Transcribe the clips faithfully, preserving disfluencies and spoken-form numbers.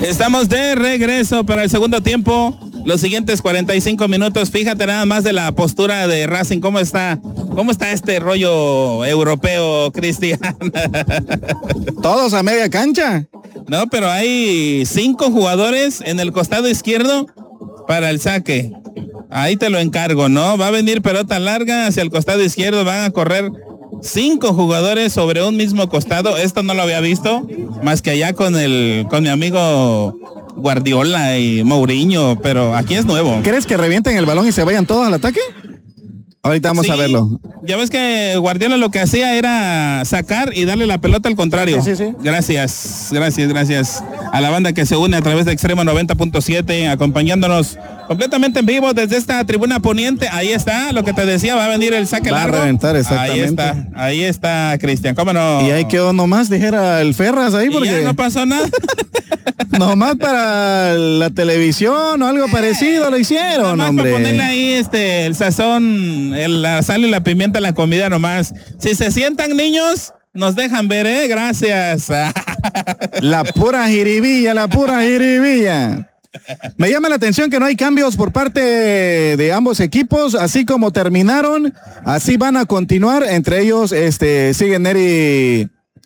Estamos de regreso para el segundo tiempo. Los siguientes cuarenta y cinco minutos. Fíjate nada más de la postura de Racing. ¿Cómo está? ¿Cómo está este rollo europeo, Cristian? Todos a media cancha. No, pero hay cinco jugadores en el costado izquierdo para el saque. Ahí te lo encargo, ¿no? Va a venir pelota larga hacia el costado izquierdo. Van a correr cinco jugadores sobre un mismo costado. Esto no lo había visto más que allá con el con mi amigo Guardiola y Mourinho, pero aquí es nuevo. ¿Crees que revienten el balón y se vayan todos al ataque? Ahorita vamos sí, a verlo. Ya ves que Guardiola lo que hacía era sacar y darle la pelota al contrario. Sí, sí, sí. Gracias, gracias, gracias a la banda que se une a través de Extremo noventa punto siete, acompañándonos completamente en vivo desde esta tribuna poniente. Ahí está, lo que te decía, va a venir el saque va largo. Va a reventar, exactamente. Ahí está, ahí está, Cristian, ¿cómo no? Y ahí quedó nomás, dijera el Ferras ahí, porque... Y ya no pasó nada. Nomás para la televisión o algo parecido lo hicieron, nomás hombre. Para ponerle ahí este, el sazón, el, la sal y la pimienta a la comida nomás. Si se sientan niños, nos dejan ver, ¿eh? Gracias. La pura jiribilla, la pura jiribilla. Me llama la atención que no hay cambios por parte de ambos equipos, así como terminaron, así van a continuar. Entre ellos, este, sigue Neri...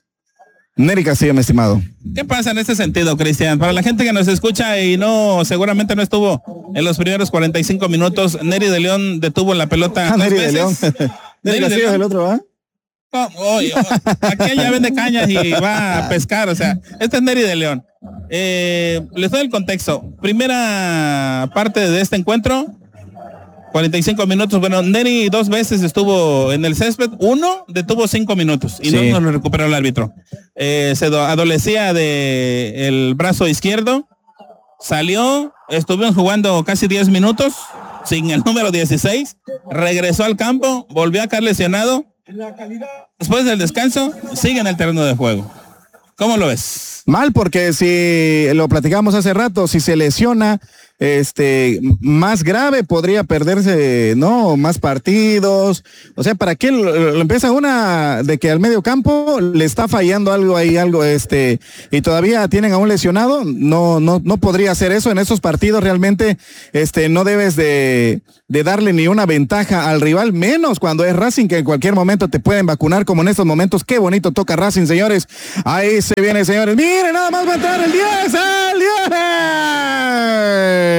Neri Castillo, mi estimado. ¿Qué pasa en este sentido, Cristian? Para la gente que nos escucha y no, seguramente no estuvo en los primeros cuarenta y cinco minutos, Neri de León detuvo la pelota. Ah, Neri de León. Neri de León es el otro, ¿va? Oh, oh, oh, aquí ya vende cañas y va a pescar, o sea, este es Neri de León. Eh, les doy el contexto. Primera parte de este encuentro, cuarenta y cinco minutos. Bueno, Neri dos veces estuvo en el césped. Uno detuvo cinco minutos y sí. no, no lo recuperó el árbitro. Eh, se adolecía de el brazo izquierdo. Salió, estuvieron jugando casi diez minutos sin el número dieciséis. Regresó al campo, volvió a caer lesionado. Después del descanso, sigue en el terreno de juego. ¿Cómo lo ves? Mal, porque si lo platicamos hace rato, si se lesiona, este, más grave podría perderse, ¿no? Más partidos. O sea, ¿para qué lo, lo empieza una de que al medio campo le está fallando algo ahí, algo, este, y todavía tienen a un lesionado? No, no, no podría hacer eso en esos partidos. Realmente, este, no debes de, de darle ni una ventaja al rival, menos cuando es Racing, que en cualquier momento te pueden vacunar, como en estos momentos. Qué bonito toca Racing, señores. Ahí se viene, señores. Miren, nada más va a entrar el diez, el diez.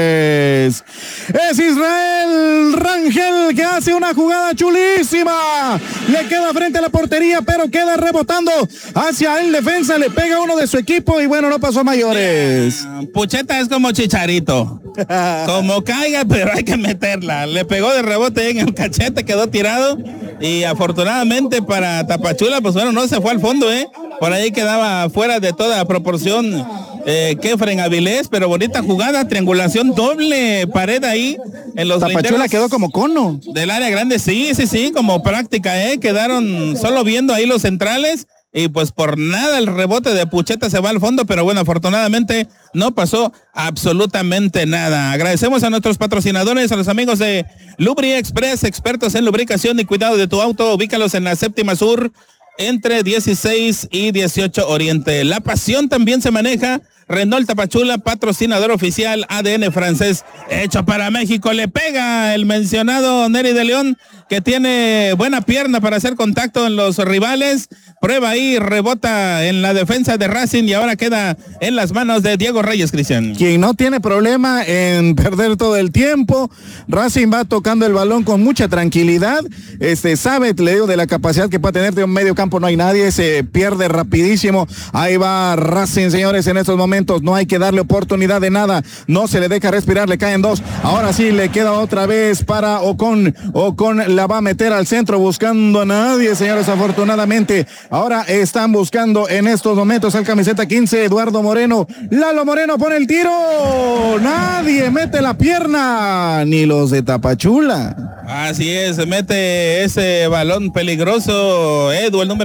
Es Israel Rangel que hace una jugada chulísima. Le queda frente a la portería, pero queda rebotando hacia el defensa. Le pega uno de su equipo y bueno, no pasó a mayores. Pucheta es como Chicharito. Como caiga, pero hay que meterla. Le pegó de rebote en el cachete, quedó tirado. Y afortunadamente para Tapachula, pues bueno, no se fue al fondo, ¿eh? Por ahí quedaba fuera de toda proporción eh, Kefren Avilés, pero bonita jugada, triangulación doble, pared ahí en los Tapachula quedó como cono del área grande, sí, sí, sí, como práctica, eh, quedaron solo viendo ahí los centrales y pues por nada el rebote de Pucheta se va al fondo, pero bueno, afortunadamente no pasó absolutamente nada. Agradecemos a nuestros patrocinadores, a los amigos de Lubri Express, expertos en lubricación y cuidado de tu auto. Ubícalos en la séptima sur, entre dieciséis y dieciocho Oriente. La pasión también se maneja. Renault Tapachula, patrocinador oficial, A D N francés, hecho para México. Le pega el mencionado Neri de León, que tiene buena pierna para hacer contacto en los rivales. Prueba ahí, rebota en la defensa de Racing y ahora queda en las manos de Diego Reyes, Cristian. Quien no tiene problema en perder todo el tiempo. Racing va tocando el balón con mucha tranquilidad. Este sabe, le digo, de la capacidad que puede tener de un medio campo, no hay nadie, se pierde rapidísimo. Ahí va Racing, señores, en estos momentos. No hay que darle oportunidad de nada, no se le deja respirar, le caen dos, ahora sí le queda otra vez para Ocon, Ocon la va a meter al centro buscando a nadie, señores, afortunadamente, ahora están buscando en estos momentos al camiseta quince, Eduardo Moreno, Lalo Moreno pone el tiro, nadie mete la pierna, ni los de Tapachula. Así es, mete ese balón peligroso, Edu, el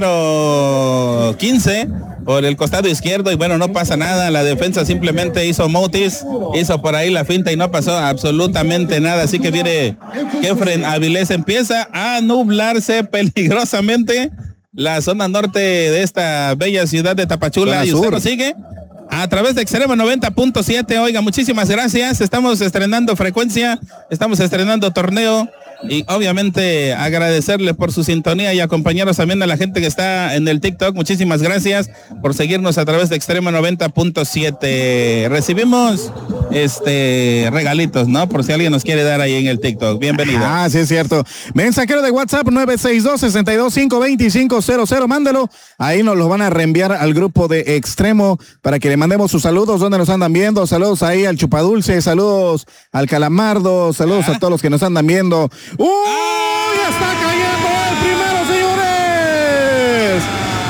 número quince, por el costado izquierdo y bueno, no pasa nada, la defensa simplemente hizo motis, hizo por ahí la finta y no pasó absolutamente nada, así que viene Kefren Avilés, empieza a nublarse peligrosamente la zona norte de esta bella ciudad de Tapachula. ¿Y usted lo sigue? a través de Extremo noventa punto siete. Oiga, muchísimas gracias. Estamos estrenando frecuencia, estamos estrenando torneo. Y obviamente agradecerle por su sintonía y acompañarnos también a la gente que está en el TikTok. Muchísimas gracias por seguirnos a través de Extremo noventa punto siete. Recibimos este regalitos, ¿no? Por si alguien nos quiere dar ahí en el TikTok. Bienvenido. Ah, sí es cierto. Mensajero de WhatsApp nueve seis dos, seis dos cinco, dos cinco cero cero. Mándelo. Ahí nos lo van a reenviar al grupo de Extremo para que le mandemos sus saludos. ¿Dónde nos andan viendo? Saludos ahí al Chupadulce, saludos al Calamardo, saludos ah. a todos los que nos andan viendo. ¡Uy! ¡Ya está cayendo el primero, señores!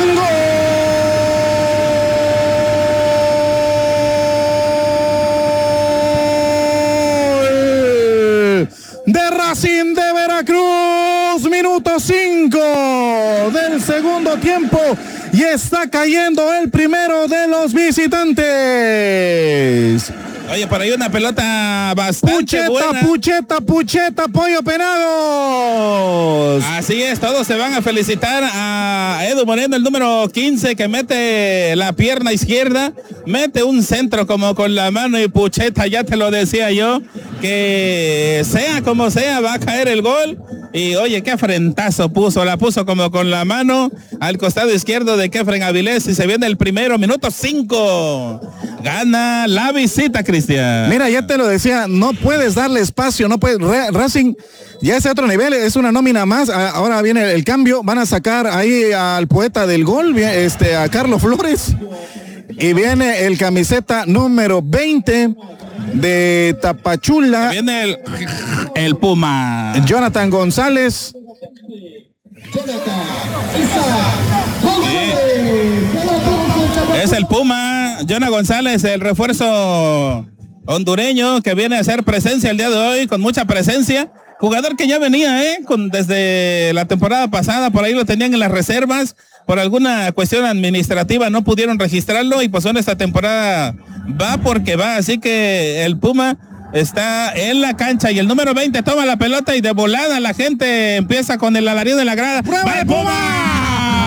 ¡Gol! De Racing de Veracruz, minuto cinco del segundo tiempo. Y está cayendo el primero de los visitantes. Oye, por ahí una pelota bastante pucheta, buena. Pucheta, pucheta, pollo penados. Así es, todos se van a felicitar a Edu Moreno, el número quince, que mete la pierna izquierda, mete un centro como con la mano y pucheta, ya te lo decía yo, que sea como sea, va a caer el gol. Y oye, qué frentazo puso, la puso como con la mano al costado izquierdo de Kefren Avilés y se viene el primero, minuto cinco. Gana la visita, Cristian. Mira, ya te lo decía, no puedes darle espacio, no puedes, Racing ya es otro nivel, es una nómina más. Ahora viene el cambio, van a sacar ahí al poeta del gol, este, a Carlos Flores, y viene el camiseta número veinte de Tapachula. Viene el, el Puma. Jonathan González. Sí. Es el Puma, Jonathan González, el refuerzo hondureño que viene a hacer presencia el día de hoy, con mucha presencia. Jugador que ya venía, ¿eh? Con, desde la temporada pasada, por ahí lo tenían en las reservas. Por alguna cuestión administrativa no pudieron registrarlo y pues en esta temporada va porque va. Así que el Puma está en la cancha y el número veinte toma la pelota y de volada la gente empieza con el alarido de la grada. ¡Va el Puma!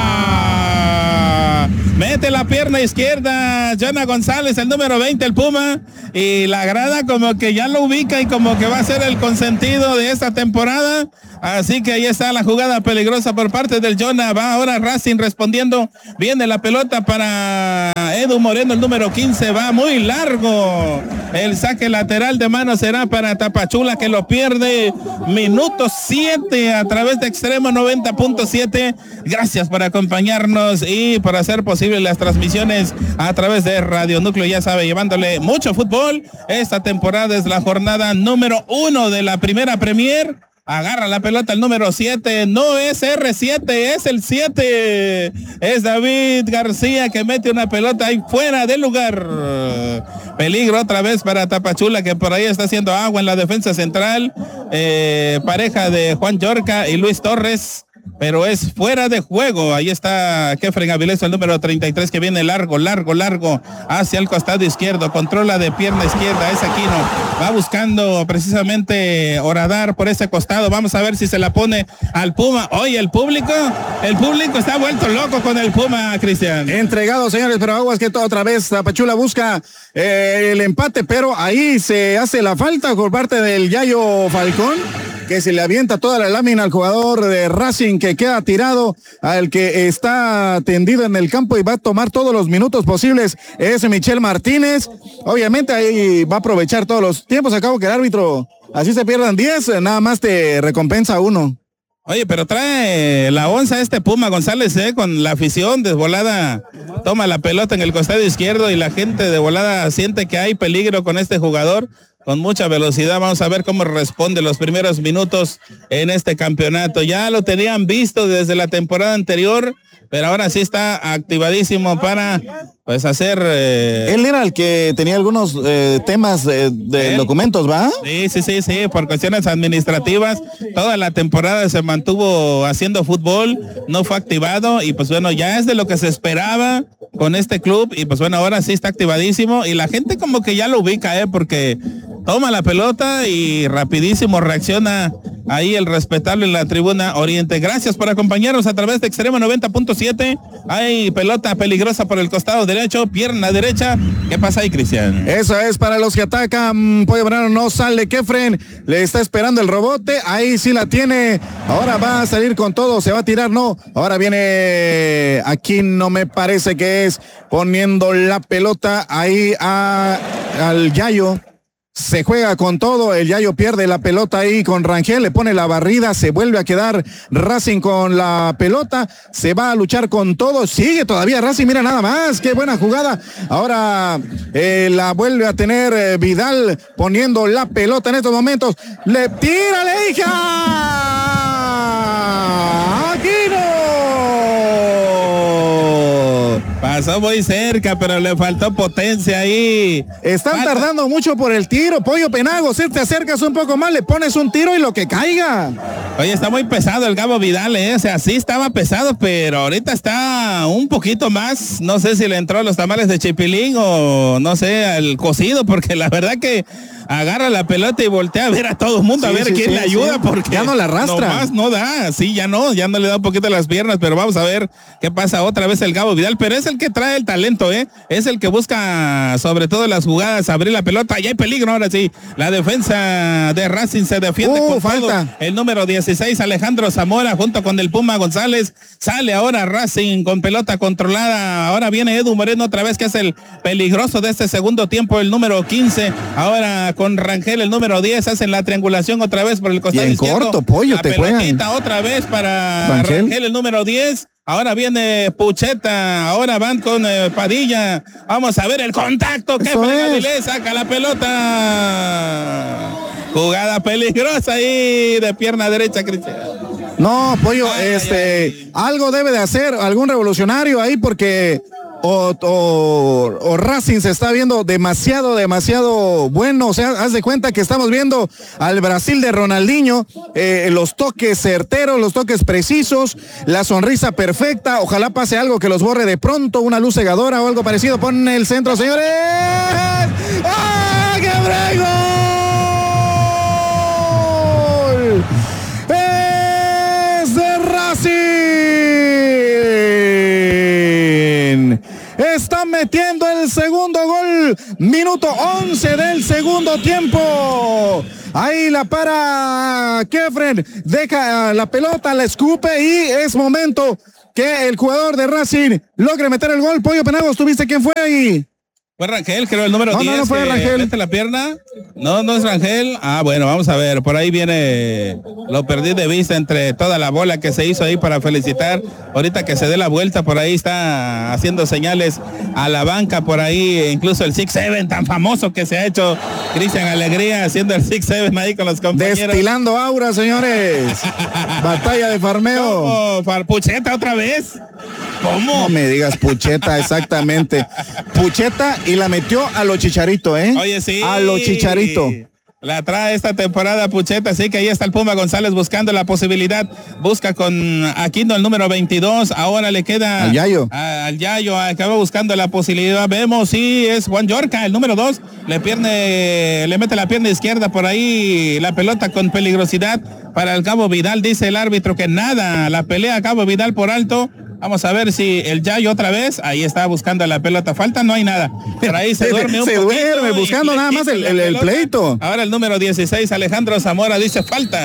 Mete la pierna izquierda, Jonathan González, el número veinte, el Puma, y la grada como que ya lo ubica y como que va a ser el consentido de esta temporada. Así que ahí está la jugada peligrosa por parte del Jonah. Va ahora Racing respondiendo. Viene la pelota para Edu Moreno, el número quince. Va muy largo. El saque lateral de mano será para Tapachula, que lo pierde. Minuto siete a través de Extremo noventa punto siete. Gracias por acompañarnos y por hacer posible las transmisiones a través de Radio Núcleo. Ya sabe, llevándole mucho fútbol. Esta temporada es la jornada número uno de la Primera Premier. Agarra la pelota el número siete, no es erre siete, es el siete, es David García que mete una pelota ahí fuera del lugar. Peligro otra vez para Tapachula, que por ahí está haciendo agua en la defensa central, eh, pareja de Juan Yorca y Luis Torres, pero es fuera de juego. Ahí está Kefren Avilés, el número treinta y tres, que viene largo, largo, largo hacia el costado izquierdo, controla de pierna izquierda, es Aquino, va buscando precisamente Horadar por ese costado. Vamos a ver si se la pone al Puma. Oye, el público, el público está vuelto loco con el Puma, Cristian. Entregado, señores, pero aguas que otra vez Tapachula busca eh, el empate, pero ahí se hace la falta por parte del Yayo Falcón, que se le avienta toda la lámina al jugador de Racing, que queda tirado, al que está tendido en el campo y va a tomar todos los minutos posibles, es Michel Martínez. Obviamente ahí va a aprovechar todos los tiempos. Acabo que el árbitro, así se pierdan diez, nada más te recompensa uno. Oye, pero trae la onza este Puma González, eh, con la afición de volada, toma la pelota en el costado izquierdo y la gente de volada siente que hay peligro con este jugador, con mucha velocidad. Vamos a ver cómo responde los primeros minutos en este campeonato. Ya lo tenían visto desde la temporada anterior, pero ahora sí está activadísimo para pues hacer... Eh... Él era el que tenía algunos eh, temas eh, de ¿Eh? documentos, ¿va? Sí, sí, sí, sí, por cuestiones administrativas. Toda la temporada se mantuvo haciendo fútbol, no fue activado y pues bueno, ya es de lo que se esperaba con este club y pues bueno, ahora sí está activadísimo y la gente como que ya lo ubica, ¿eh? Porque toma la pelota y rapidísimo reacciona ahí el respetable en la tribuna oriente. Gracias por acompañarnos a través de Extremo noventa punto siete. Hay pelota peligrosa por el costado derecho, pierna derecha. ¿Qué pasa ahí, Cristian? Eso es para los que atacan. Pollo Venado no sale. Kefren le está esperando el rebote. Ahí sí la tiene. Ahora va a salir con todo. Se va a tirar, no. Ahora viene. Aquí no me parece que es poniendo la pelota ahí a, al Yayo. Se juega con todo, el Yayo pierde la pelota ahí con Rangel, le pone la barrida, se vuelve a quedar Racing con la pelota, se va a luchar con todo, sigue todavía Racing, mira nada más, qué buena jugada. Ahora eh, la vuelve a tener eh, Vidal poniendo la pelota en estos momentos, le tira, le hija. Aquino. Pasó muy cerca, pero le faltó potencia ahí. Están Falta. tardando mucho por el tiro, Pollo Penago. Si te acercas un poco más, le pones un tiro y lo que caiga. Oye, está muy pesado el Gabo Vidal, ¿eh? O sea, sí estaba pesado, pero ahorita está un poquito más. No sé si le entró a los tamales de chipilín o no sé, al cocido, porque la verdad que agarra la pelota y voltea a ver a todo el mundo, sí, a ver sí, quién sí, le ayuda, sí. porque ya no la arrastra. Nomás no da, sí, ya no, ya no le da un poquito las piernas, pero vamos a ver qué pasa otra vez el Gabo Vidal, pero es el que trae el talento, ¿eh? Es el que busca sobre todo las jugadas, abrir la pelota, y hay peligro ahora sí. La defensa de Racing se defiende uh, con falta. todo. El número dieciséis, Alejandro Zamora, junto con el Puma González, sale ahora Racing con pelota controlada. Ahora viene Edu Moreno otra vez, que es el peligroso de este segundo tiempo, el número quince. Ahora con Rangel, el número diez, hacen la triangulación otra vez por el costado y en izquierdo. Corto, Pollo, la te juegan. Otra vez para Rangel. Rangel, el número diez. Ahora viene Pucheta, ahora van con eh, Padilla. Vamos a ver el contacto. Que le saca la pelota. Jugada peligrosa ahí de pierna derecha, Cristian. No, Pollo, ay, este, ay, ay. algo debe de hacer algún revolucionario ahí porque o, o, o Racing se está viendo demasiado, demasiado bueno. O sea, haz de cuenta que estamos viendo al Brasil de Ronaldinho, eh, los toques certeros, los toques precisos, la sonrisa perfecta. Ojalá pase algo que los borre de pronto, una luz cegadora o algo parecido. Pon el centro, señores. ¡Ah, qué brego! ¡Es de Racing! Está metiendo el segundo gol, minuto once del segundo tiempo. Ahí la para Kefren, deja la pelota, la escupe y es momento que el jugador de Racing logre meter el gol. Pollo Penagos, ¿tuviste quién fue ahí? Fue Rangel, creo, el número no, diez. No, no fue Rangel. ¿Mete la pierna? No, no es Rangel. Ah, bueno, vamos a ver. Por ahí viene, lo perdí de vista entre toda la bola que se hizo ahí para felicitar. Ahorita que se dé la vuelta, por ahí está haciendo señales a la banca, por ahí, incluso el six seven tan famoso que se ha hecho Cristian Alegría, haciendo el six seven ahí con los compañeros. Destilando aura, señores. Batalla de farmeo. ¿Cómo? Pucheta otra vez. ¿Cómo? No me digas Pucheta, exactamente. Pucheta y la metió a lo Chicharito, ¿eh? Oye, sí. A lo Chicharito. La trae esta temporada Pucheta, así que ahí está el Puma González buscando la posibilidad. Busca con Aquino el número veintidós. Ahora le queda al Yayo. A, al Yayo, acaba buscando la posibilidad. Vemos, sí, es Juan Yorca, el número dos. Le pierde, le mete la pierna izquierda por ahí. La pelota con peligrosidad para el Cabo Vidal. Dice el árbitro que nada. La pelea Cabo Vidal por alto. Vamos a ver si el Yayo otra vez, ahí está buscando la pelota, falta, no hay nada. Por ahí se duerme un Se poquito duerme buscando nada más el, el, el pleito. Ahora el número dieciséis, Alejandro Zamora, dice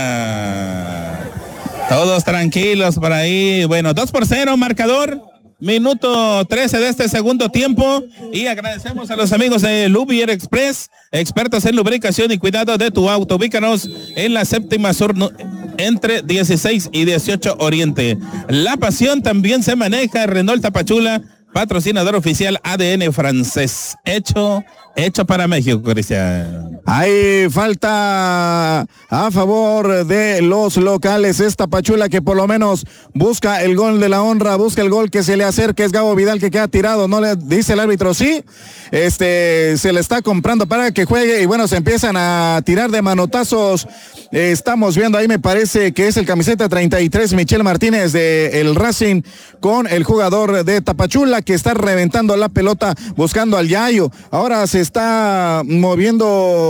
falta. Todos tranquilos por ahí. Bueno, dos por cero, marcador. Minuto trece de este segundo tiempo y agradecemos a los amigos de Lubier Express, expertos en lubricación y cuidado de tu auto. Ubícanos en la séptima sur entre dieciséis y dieciocho Oriente. La pasión también se maneja. Renault Tapachula, patrocinador oficial A D N francés. Hecho, hecho para México, Cristian. Hay falta a favor de los locales. Esta Tapachula que por lo menos busca el gol de la honra, busca el gol que se le acerque. Es Gabo Vidal que queda tirado. No le dice el árbitro, sí. Este, se le está comprando para que juegue y bueno, se empiezan a tirar de manotazos. Eh, estamos viendo ahí, me parece que es el camiseta treinta y tres, Michel Martínez de el Racing, con el jugador de Tapachula que está reventando la pelota buscando al Yayo. Ahora se está moviendo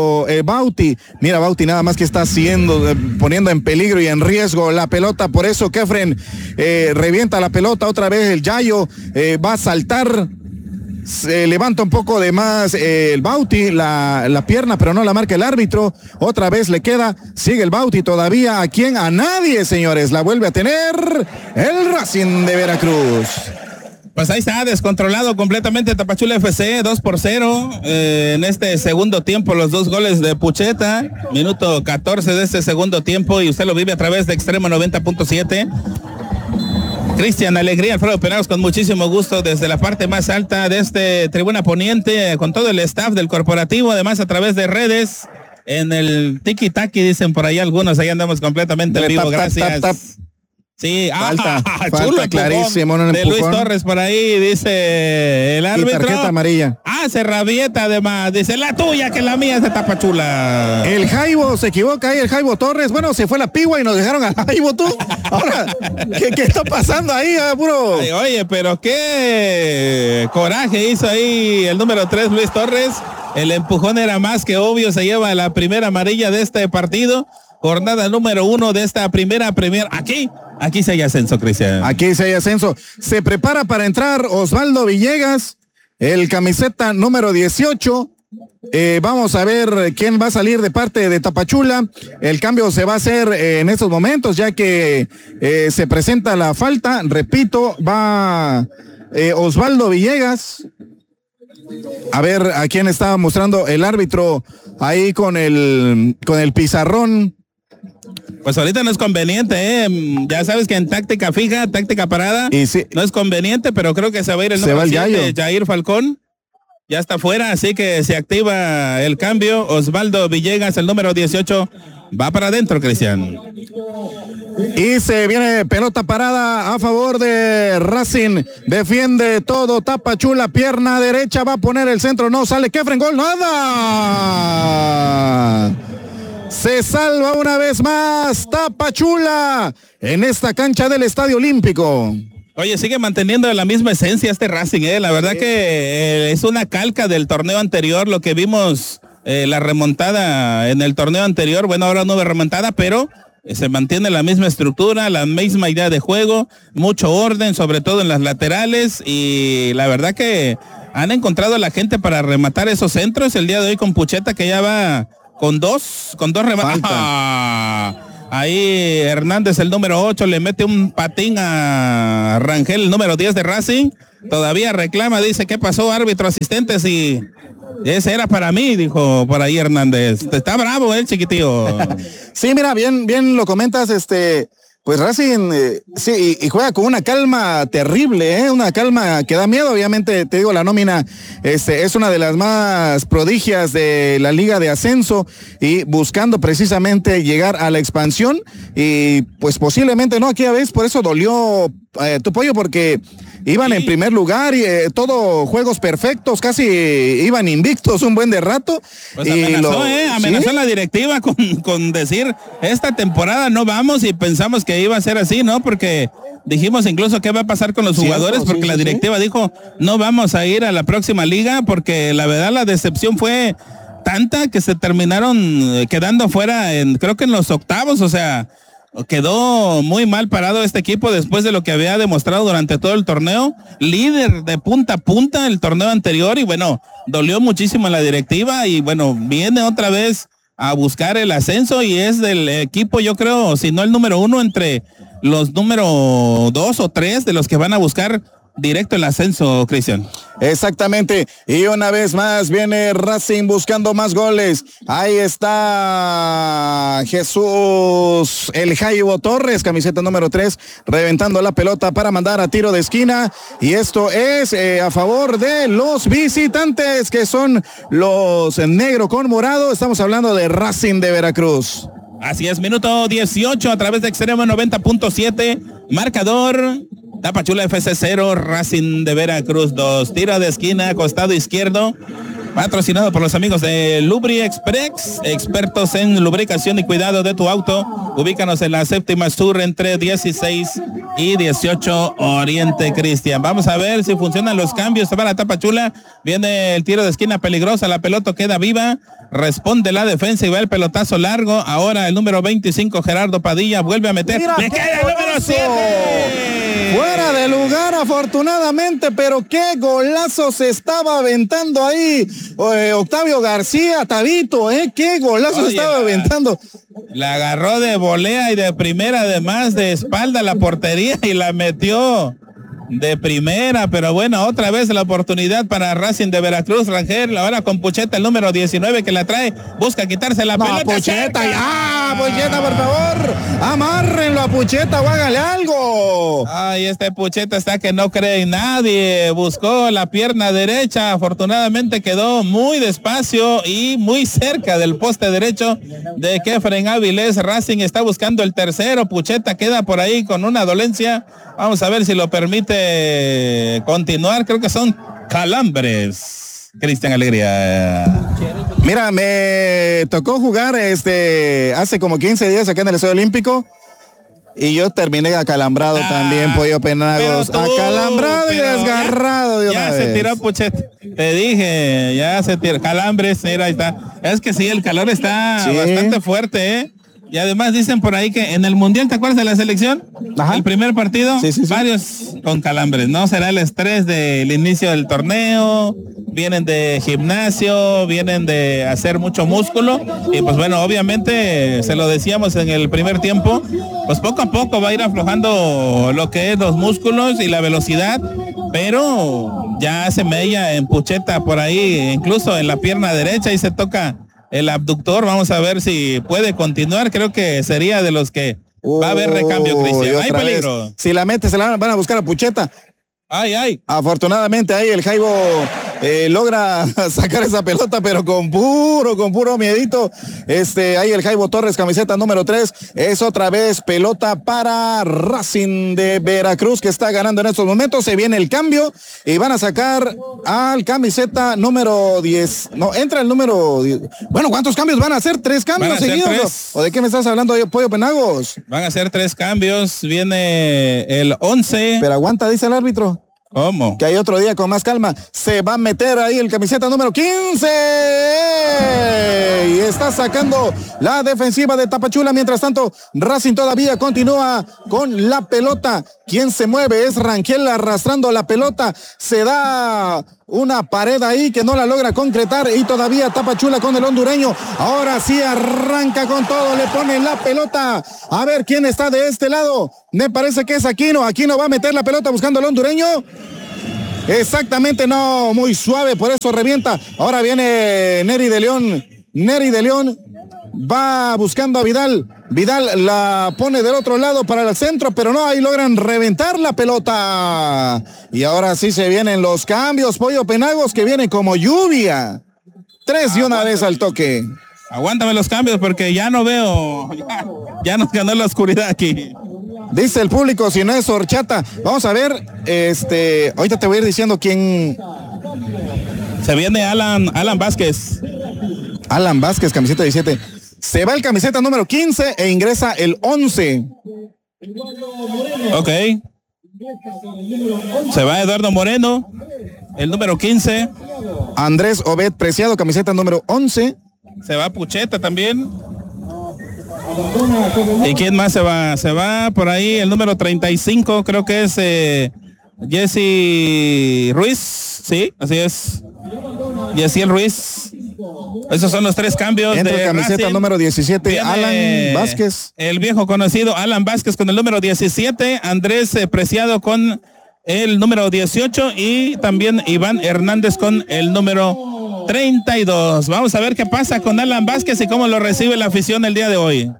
árbitro eh, Bauti. Mira, Bauti nada más que está haciendo, eh, poniendo en peligro y en riesgo la pelota. Por eso Kefren eh, revienta la pelota otra vez. El Yayo eh, va a saltar. Se levanta un poco de más eh, el Bauti, la, la pierna, pero no la marca el árbitro. Otra vez le queda, sigue el Bauti todavía. ¿A quién? A nadie, señores. La vuelve a tener el Racing de Veracruz. Pues ahí está, descontrolado completamente Tapachula F C, dos por cero. Eh, en este segundo tiempo, los dos goles de Pucheta. Minuto catorce de este segundo tiempo, y usted lo vive a través de Extremo noventa punto siete. Cristian Alegría, Alfredo Penagos, con muchísimo gusto desde la parte más alta de este Tribuna Poniente, con todo el staff del corporativo, además a través de redes, en el tiki taki, dicen por ahí algunos, ahí andamos completamente en vivo, tap, gracias. Tap, tap, tap. Sí, falta, ah, falta chulo, clarísimo, no de Luis Torres por ahí, dice el árbitro. Y tarjeta amarilla. Ah, se rabieta además, dice la tuya que la mía es de Tapachula. El Jaibo se equivoca ahí, el Jaibo Torres, bueno, se fue la pigua y nos dejaron al Jaibo tú. Ahora, ¿qué, qué está pasando ahí, ah, puro? Ay, oye, pero qué coraje hizo ahí el número tres, Luis Torres. El empujón era más que obvio, se lleva la primera amarilla de este partido. Jornada número uno de esta primera premier. Aquí, aquí se hay ascenso, Cristian. Aquí se hay ascenso. Se prepara para entrar Osvaldo Villegas, el camiseta número dieciocho. Eh, vamos a ver quién va a salir de parte de Tapachula. El cambio se va a hacer eh, en estos momentos, ya que eh, se presenta la falta. Repito, va eh, Osvaldo Villegas. A ver a quién estaba mostrando el árbitro ahí con el, con el pizarrón. Pues ahorita no es conveniente, ¿eh? Ya sabes que en táctica fija, táctica parada, y sí, no es conveniente, pero creo que se va a ir el número siete, Jair Falcón. Ya está fuera, así que se activa el cambio. Osvaldo Villegas, el número dieciocho, va para adentro, Cristian. Y se viene pelota parada a favor de Racing. Defiende todo Tapachula, pierna derecha, va a poner el centro, no sale Kefren, gol, nada. Se salva una vez más Tapachula en esta cancha del Estadio Olímpico. Oye, sigue manteniendo la misma esencia este Racing, ¿eh? La verdad sí. que eh, es una calca del torneo anterior, lo que vimos, eh, la remontada en el torneo anterior. Bueno, ahora no hubo remontada, pero eh, se mantiene la misma estructura, la misma idea de juego, mucho orden, sobre todo en las laterales, y la verdad que han encontrado a la gente para rematar esos centros. El día de hoy con Pucheta, que ya va con dos, con dos remates. Ah, ahí Hernández, el número ocho, le mete un patín a Rangel, el número diez de Racing. Todavía reclama, dice, ¿qué pasó, árbitro asistente? Si ese era para mí, dijo por ahí Hernández. Está bravo el chiquitío. Sí, mira, bien, bien lo comentas, este... Pues Racing, eh, sí, y, y juega con una calma terrible, ¿eh? Una calma que da miedo. Obviamente, te digo, la nómina este, es una de las más prodigias de la Liga de Ascenso y buscando precisamente llegar a la expansión. Y pues posiblemente, ¿no? Aquí a veces por eso dolió eh, tu pollo, porque iban sí. en primer lugar y eh, todo juegos perfectos, casi iban invictos un buen de rato. Pues y amenazó, lo, eh, amenazó ¿sí? la directiva con, con decir, esta temporada no vamos, y pensamos que iba a ser así, ¿no? Porque dijimos incluso qué va a pasar con los Cierto, jugadores, porque sí, la directiva sí. dijo, no vamos a ir a la próxima liga, porque la verdad la decepción fue tanta que se terminaron quedando fuera en, creo que en los octavos, o sea, quedó muy mal parado este equipo después de lo que había demostrado durante todo el torneo, líder de punta a punta el torneo anterior, y bueno, dolió muchísimo a la directiva, y bueno, viene otra vez a buscar el ascenso, y es del equipo, yo creo, si no el número uno, entre los número dos o tres de los que van a buscar directo el ascenso, Cristian. Exactamente, y una vez más viene Racing buscando más goles. Ahí está Jesús el Jaibo Torres, camiseta número tres, reventando la pelota para mandar a tiro de esquina, y esto es eh, a favor de los visitantes, que son los negro con morado. Estamos hablando de Racing de Veracruz. Así es, minuto dieciocho a través de Extremo noventa punto siete, marcador Tapachula F C cero, Racing de Veracruz dos. Tiro de esquina, costado izquierdo. Patrocinado por los amigos de Lubri Express, expertos en lubricación y cuidado de tu auto. Ubícanos en la séptima sur entre dieciséis y dieciocho Oriente, Cristian. Vamos a ver si funcionan los cambios. Se va la Tapachula. Viene el tiro de esquina peligrosa. La pelota queda viva. Responde la defensa y va el pelotazo largo. Ahora el número veinticinco, Gerardo Padilla, vuelve a meter. Mira, ¡le queda el número siete! Fuera de lugar, afortunadamente, pero qué golazo se estaba aventando ahí eh, Octavio García, Tabito, ¿eh? Qué golazo Oye, estaba la, aventando. La agarró de volea y de primera, además de espalda a la portería y la metió de primera, pero bueno, otra vez la oportunidad para Racing de Veracruz. Rangel, ahora con Pucheta, el número diecinueve que la trae, busca quitarse la no, pelota. Pucheta, ya, Pucheta, por favor, amárrenlo a Pucheta o hágale algo. Ay, este Pucheta está que no cree en nadie, buscó la pierna derecha, afortunadamente quedó muy despacio y muy cerca del poste derecho de Kefren Áviles. Racing está buscando el tercero, Pucheta queda por ahí con una dolencia. Vamos a ver si lo permite continuar. Creo que son calambres. Cristian Alegría. Mira, me tocó jugar este hace como quince días acá en el Estadio Olímpico y yo terminé acalambrado ah, también, Pollo Penagos. Tú, acalambrado y desgarrado de ya una se vez. tiró Pucheta. Te dije, ya se tiró. Calambres, mira, ahí está. Es que sí, el calor está sí. bastante fuerte, ¿eh? Y además dicen por ahí que en el Mundial, ¿te acuerdas de la selección? Ajá. El primer partido, sí, sí, sí. varios con calambres, ¿no? Será el estrés del inicio del torneo, vienen de gimnasio, vienen de hacer mucho músculo, y pues bueno, obviamente, se lo decíamos en el primer tiempo, pues poco a poco va a ir aflojando lo que es los músculos y la velocidad, pero ya se mella en Pucheta por ahí, incluso en la pierna derecha, y se toca el abductor. Vamos a ver si puede continuar. Creo que sería de los que uh, va a haber recambio, Cristian. Hay peligro. Vez. Si la mete, se la van a buscar a Pucheta. Ay, ay. Afortunadamente ahí el Jaibo eh, logra sacar esa pelota, pero con puro, con puro miedito. Este, ahí el Jaibo Torres, camiseta número tres. Es otra vez pelota para Racing de Veracruz, que está ganando en estos momentos. Se viene el cambio y van a sacar al camiseta número diez. No, entra el número diez. Bueno, ¿cuántos cambios van a hacer? ¿Tres cambios seguidos? Tres. ¿O de qué me estás hablando, Pollo Penagos? Van a ser tres cambios. Viene el once. Pero aguanta, dice el árbitro. ¿Cómo? Que hay otro día con más calma. Se va a meter ahí el camiseta número quince. Y está sacando la defensiva de Tapachula. Mientras tanto, Racing todavía continúa con la pelota. Quien se mueve es Rangel arrastrando la pelota. Se da una pared ahí que no la logra concretar y todavía Tapachula con el hondureño. Ahora sí arranca con todo, le pone la pelota. A ver quién está de este lado. Me parece que es Aquino. Aquino va a meter la pelota buscando al hondureño. Exactamente, no, muy suave, por eso revienta. Ahora viene Neri de León. Neri de León va buscando a Vidal. Vidal la pone del otro lado para el centro, pero no, ahí logran reventar la pelota. Y ahora sí se vienen los cambios, Pollo Penagos, que viene como lluvia. Tres y una vez al toque. Aguántame los cambios porque ya no veo. Ya, ya nos ganó la oscuridad aquí. Dice el público, si no es horchata. Vamos a ver, este, ahorita te voy a ir diciendo quién. Se viene Alan, Alan Vázquez. Alan Vázquez, camiseta diecisiete. Se va el camiseta número quince e ingresa el once. Ok. Se va Eduardo Moreno, el número quince. Andrés Obed Preciado, camiseta número once. Se va Pucheta también. ¿Y quién más se va? Se va por ahí el número treinta y cinco, creo que es eh, Jesse Ruiz. Sí, así es. Jesse Ruiz. Esos son los tres cambios. Entra de camiseta Racing. número diecisiete, viene Alan Vázquez. El viejo conocido Alan Vázquez con el número diecisiete, Andrés eh, Preciado con el número dieciocho y también Iván Hernández con el número treinta y dos. Vamos a ver qué pasa con Alan Vázquez y cómo lo recibe la afición el día de hoy.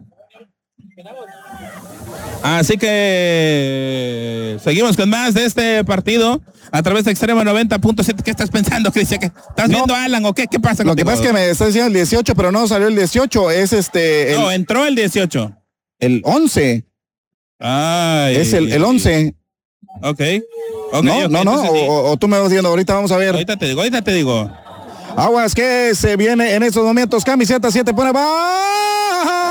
Así que seguimos con más de este partido a través de Extremo noventa punto siete. ¿Qué estás pensando, Cristian? ¿Estás no. viendo a Alan o qué? ¿Qué pasa? Lo que pasa es que me está diciendo el dieciocho, pero no salió el dieciocho. Es este. El, no, entró el dieciocho. El once. Ay. Es el, el once. Ok. okay no, okay, no, no. O, o tú me vas diciendo, ahorita vamos a ver. Ahorita te digo, ahorita te digo. Aguas que se viene en estos momentos. Camiseta siete pone baja.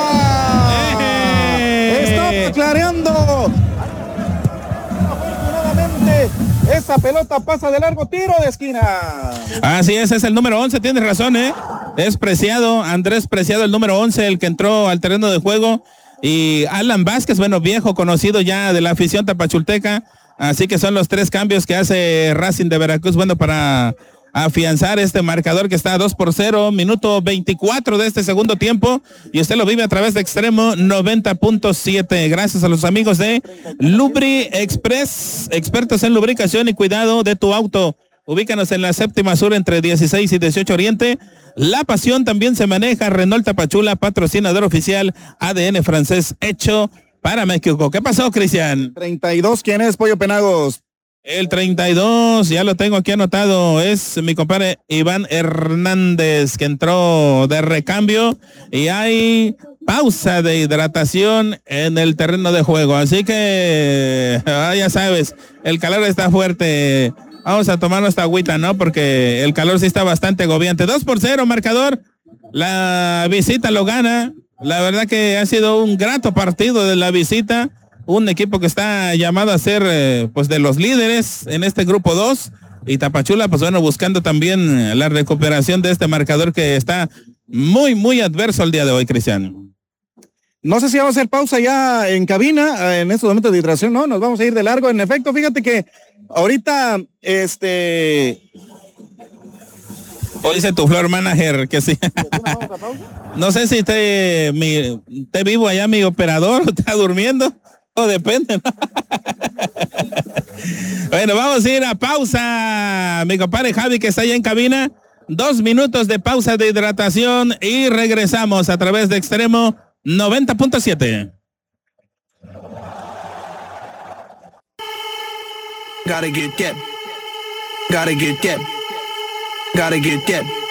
¡Eh! Está clareando. Afortunadamente, esa pelota pasa de largo, tiro de esquina. Así es, es el número once, tienes razón, ¿eh? Es Preciado, Andrés Preciado, el número once, el que entró al terreno de juego. Y Alan Vázquez, bueno, viejo, conocido ya de la afición tapachulteca. Así que son los tres cambios que hace Racing de Veracruz, bueno, para afianzar este marcador que está dos por cero, minuto veinticuatro de este segundo tiempo, y usted lo vive a través de Extremo noventa punto siete, gracias a los amigos de Lubri Express, expertos en lubricación y cuidado de tu auto. Ubícanos en la séptima sur entre dieciséis y dieciocho Oriente. La pasión también se maneja. Renault Tapachula, patrocinador oficial, A D N francés, hecho para México. ¿Qué pasó, Cristian? treinta y dos, ¿quién es, Pollo Penagos? El treinta y dos, ya lo tengo aquí anotado, es mi compadre Iván Hernández, que entró de recambio, y hay pausa de hidratación en el terreno de juego, así que ah, ya sabes, el calor está fuerte. Vamos a tomar nuestra agüita, ¿no? Porque el calor sí está bastante agobiante. dos por cero, marcador. La visita lo gana. La verdad que ha sido un grato partido de la visita. Un equipo que está llamado a ser eh, pues de los líderes en este grupo dos. Y Tapachula, pues bueno, buscando también la recuperación de este marcador que está muy, muy adverso el día de hoy, Cristian. No sé si vamos a hacer pausa ya en cabina, en estos momentos de hidratación, no, nos vamos a ir de largo. En efecto, fíjate que ahorita, este... O dice tu floor manager que sí. No sé si te, mi, te vivo allá mi operador, está durmiendo, o depende, ¿no? Bueno, vamos a ir a pausa, mi compadre Javi, que está allá en cabina. Dos minutos de pausa de hidratación y regresamos a través de Extremo noventa punto siete. Gotta get that. Gotta get that. Gotta get that.